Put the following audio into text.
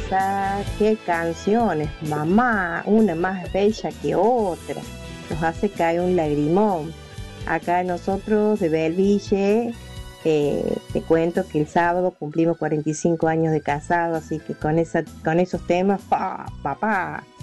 belleza, qué canciones, mamá, una más bella que otra, nos hace caer un lagrimón. Acá nosotros de Belville, te cuento que el sábado cumplimos 45 años de casado, así que con esos temas, pa, papá.